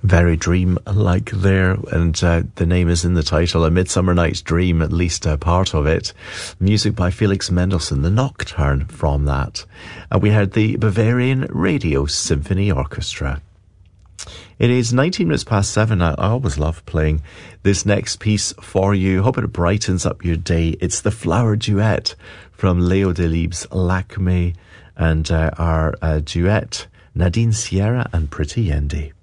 Very dream-like there, and the name is in the title, A Midsummer Night's Dream, at least a part of it. Music by Felix Mendelssohn, the Nocturne from that. And we heard the Bavarian Radio Symphony Orchestra. It is 19 minutes past 7. I always love playing this next piece for you. Hope it brightens up your day. It's the Flower Duet from Leo Delibes' Lakme, and our duet, Nadine Sierra and Pretty Yendi.